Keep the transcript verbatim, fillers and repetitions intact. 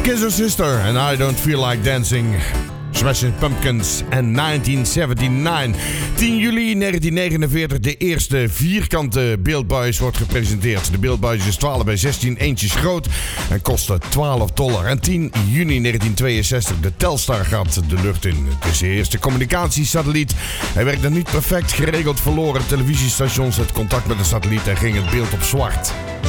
Kisser Sister and I Don't Feel Like Dancing. Smashing Pumpkins en negentien zevenennegentig. tien juli negentien negenenveertig, de eerste vierkante beeldbuis wordt gepresenteerd. De beeldbuis is twaalf bij zestien inches groot en kostte twaalf dollar. En tien juni negentien tweeënzestig, de Telstar gaat de lucht in. Het is de eerste communicatiesatelliet. Hij werkte niet perfect, geregeld verloren televisiestations het contact met de satelliet en ging het beeld op zwart.